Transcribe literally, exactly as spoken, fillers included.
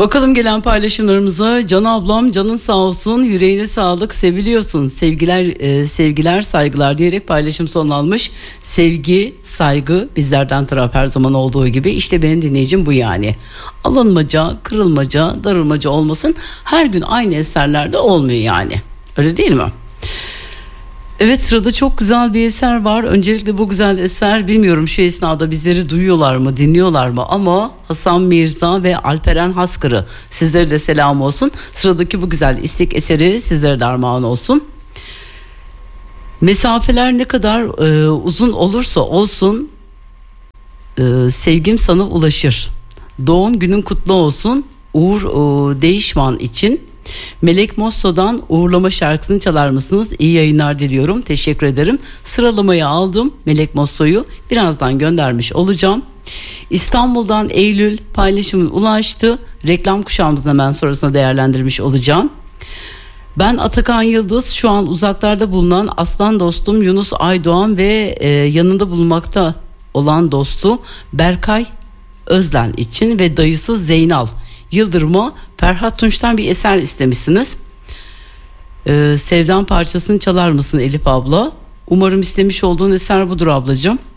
Bakalım gelen paylaşımlarımıza. Can ablam canın sağ olsun, yüreğine sağlık, seviliyorsun, sevgiler e, sevgiler saygılar diyerek paylaşım sonlanmış. Sevgi, saygı bizlerden taraf her zaman olduğu gibi. İşte benim dinleyicim bu yani. Alınmaca, kırılmaca, darılmaca olmasın. Her gün aynı eserlerde olmuyor yani. Öyle değil mi? Evet, sırada çok güzel bir eser var. Öncelikle bu güzel eser, bilmiyorum şu esnada bizleri duyuyorlar mı, dinliyorlar mı, ama Hasan Mirza ve Alperen Haskır'ı, sizlere de selam olsun. Sıradaki bu güzel istek eseri sizlere de armağan olsun. Mesafeler ne kadar e, uzun olursa olsun e, sevgim sana ulaşır. Doğum günün kutlu olsun Uğur e, Değişman için. Melek Mosso'dan uğurlama şarkısını çalar mısınız? İyi yayınlar diliyorum. Teşekkür ederim. Sıralamayı aldım. Melek Mosso'yu birazdan göndermiş olacağım. İstanbul'dan Eylül paylaşımı ulaştı. Reklam kuşağımızın hemen sonrasında değerlendirmiş olacağım. Ben Atakan Yıldız, şu an uzaklarda bulunan aslan dostum Yunus Aydoğan ve e, yanında bulunmakta olan dostu Berkay Özlen için ve dayısı Zeynal Yıldırım'a Ferhat Tunç'tan bir eser istemişsiniz. Ee, Sevdan parçasını çalar mısın Elif abla? Umarım istemiş olduğun eser budur ablacığım.